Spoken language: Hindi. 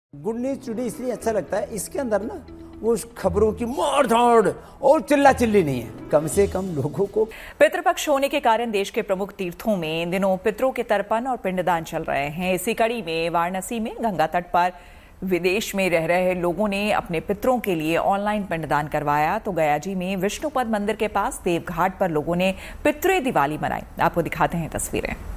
गुड न्यूज टुडे इसलिए अच्छा लगता है, इसके अंदर ना वो खबरों की मार धाड़ और चिल्ला चिल्ली नहीं है, कम से कम लोगों को। पितृपक्ष होने के कारण देश के प्रमुख तीर्थों में इन दिनों पितरों के तर्पण और पिंडदान चल रहे हैं। इसी कड़ी में वाराणसी में गंगा तट पर विदेश में रह रहे लोगों ने अपने पितरों के लिए ऑनलाइन पिंडदान करवाया। तो गयाजी में विष्णुपद मंदिर के पास देवघाट पर लोगों ने पितृ दिवाली मनाई। आपको दिखाते हैं तस्वीरें।